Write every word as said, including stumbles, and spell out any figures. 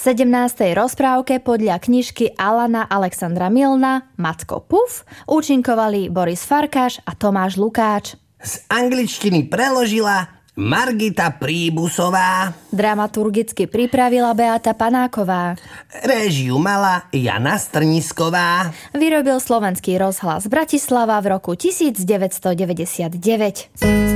sedemnástej rozprávke podľa knižky Alana Alexandra Milna Macko Puf účinkovali Boris Farkáš a Tomáš Lukáč. Z angličtiny preložila Margita Príbusová. Dramaturgicky pripravila Beata Panáková. Réžiu mala Jana Strnisková. Vyrobil Slovenský rozhlas Bratislava v roku devätnásťstodeväťdesiatdeväť.